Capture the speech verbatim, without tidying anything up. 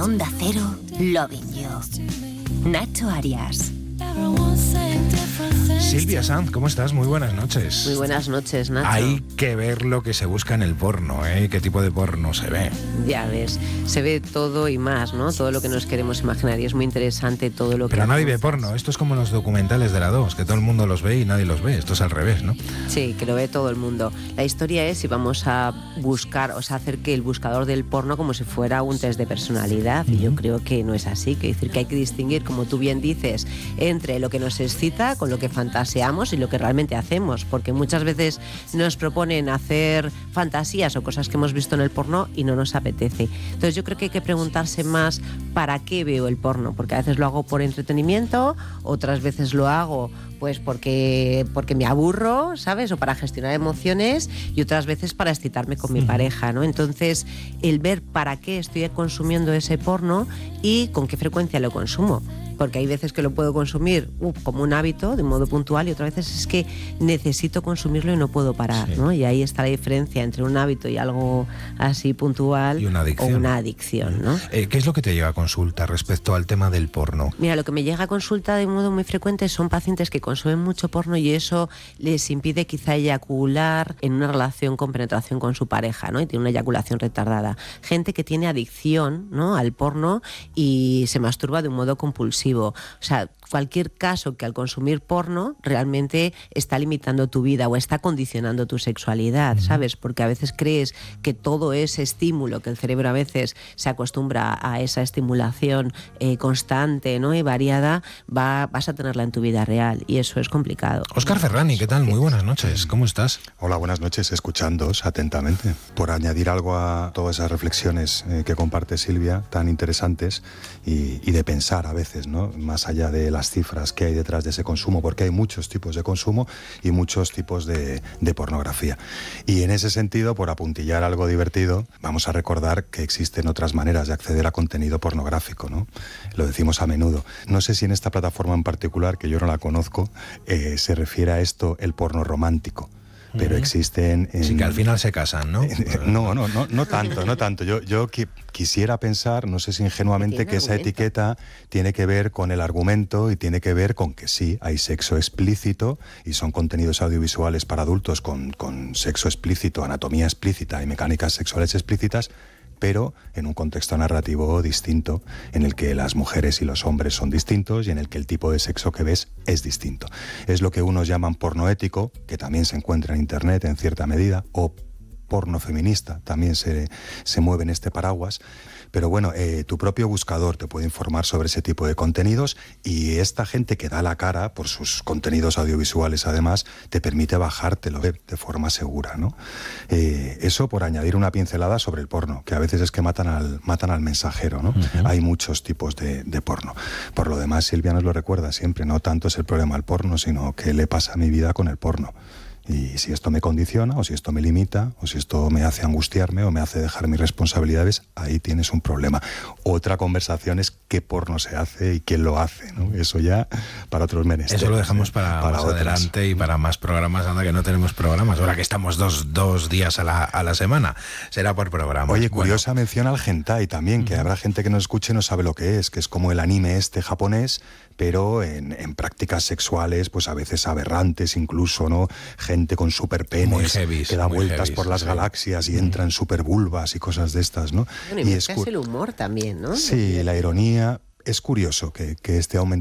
Onda Cero, Loving You. Nacho Arias. Silvia Sanz, ¿cómo estás? Muy buenas noches. Muy buenas noches, Nacho. Hay que ver lo que se busca en el porno, ¿eh? ¿Qué tipo de porno se ve? Ya ves, se ve todo y más, ¿no? Todo lo que nos queremos imaginar y es muy interesante todo lo que... Pero nadie ve porno. Esto es como los documentales de la dos, que todo el mundo los ve y nadie los ve. Esto es al revés, ¿no? Sí, que lo ve todo el mundo. La historia es si vamos a buscar, o sea, hacer que el buscador del porno como si fuera un test de personalidad. Uh-huh. Y yo creo que no es así. Que decir que hay que distinguir, como tú bien dices, entre lo que nos excita, con lo que fantaseamos y lo que realmente hacemos. Porque muchas veces nos proponen hacer fantasías o cosas que hemos visto en el porno y no nos apetece. Entonces yo creo que hay que preguntarse más ¿para qué veo el porno? Porque a veces lo hago por entretenimiento, otras veces lo hago pues porque, porque me aburro, ¿sabes? O para gestionar emociones y otras veces para excitarme con mi uh-huh. pareja, ¿no? Entonces, el ver para qué estoy consumiendo ese porno y con qué frecuencia lo consumo. Porque hay veces que lo puedo consumir uh, como un hábito, de modo puntual, y otras veces es que necesito consumirlo y no puedo parar, sí. ¿no? Y ahí está la diferencia entre un hábito y algo así puntual y una adicción. o una adicción, ¿no? Eh, ¿Qué es lo que te llega a consulta respecto al tema del porno? Mira, lo que me llega a consulta de modo muy frecuente son pacientes que consumen mucho porno y eso les impide quizá eyacular en una relación con penetración con su pareja, ¿no? Y tiene una eyaculación retardada. Gente que tiene adicción, ¿no?, al porno y se masturba de un modo compulsivo. O sea, cualquier caso que al consumir porno realmente está limitando tu vida o está condicionando tu sexualidad, ¿sabes? Porque a veces crees que todo ese estímulo, que el cerebro a veces se acostumbra a esa estimulación eh, constante, ¿no?, y variada, va, vas a tenerla en tu vida real y eso es complicado. Óscar Ferrani, ¿qué tal? Muy buenas noches, ¿cómo estás? Hola, buenas noches, escuchándoos atentamente. Por añadir algo a todas esas reflexiones eh, que comparte Silvia, tan interesantes y, y de pensar a veces, ¿no?, más allá de las cifras que hay detrás de ese consumo, porque hay muchos tipos de consumo y muchos tipos de, de pornografía. Y en ese sentido, por apuntillar algo divertido, vamos a recordar que existen otras maneras de acceder a contenido pornográfico, ¿no? Lo decimos a menudo. No sé si en esta plataforma en particular, que yo no la conozco, eh, se refiere a esto el porno romántico. Pero existen... En... Sí, que al final se casan, ¿no? No, no, no, no tanto, no tanto. Yo, yo qui- quisiera pensar, no sé si ingenuamente, que esa argumento? etiqueta tiene que ver con el argumento y tiene que ver con que sí, hay sexo explícito y son contenidos audiovisuales para adultos con, con sexo explícito, anatomía explícita y mecánicas sexuales explícitas, pero en un contexto narrativo distinto, en el que las mujeres y los hombres son distintos y en el que el tipo de sexo que ves es distinto. Es lo que unos llaman porno ético, que también se encuentra en Internet en cierta medida, o porno feminista, también se, se mueve en este paraguas. Pero bueno, eh, tu propio buscador te puede informar sobre ese tipo de contenidos y esta gente que da la cara por sus contenidos audiovisuales, además, te permite bajártelo de forma segura, ¿no? Eh, eso por añadir una pincelada sobre el porno, que a veces es que matan al, matan al mensajero, ¿no? Uh-huh. Hay muchos tipos de, de porno. Por lo demás, Silvia nos lo recuerda siempre, no tanto es el problema el porno, sino qué le pasa a mi vida con el porno. Y si esto me condiciona, o si esto me limita, o si esto me hace angustiarme, o me hace dejar mis responsabilidades, ahí tienes un problema. Otra conversación es qué porno se hace y quién lo hace, ¿no? Eso ya para otros menesteres. Eso lo dejamos para, para más otras. adelante y para más programas, anda que no tenemos programas. Ahora que estamos dos, dos días a la, a la semana, será por programa. Oye, curiosa bueno. mención al hentai también, que uh-huh. habrá gente que nos escuche y no sabe lo que es, que es como el anime este japonés, pero en, en prácticas sexuales, pues a veces aberrantes incluso, ¿no? Gente con superpenes heavies, que da vueltas heavies, por las sí. galaxias y mm. entra en supervulvas y cosas de estas, ¿no? Bueno, y, y es, es el humor también, ¿no? Sí, la ironía. Es curioso que, que este aumento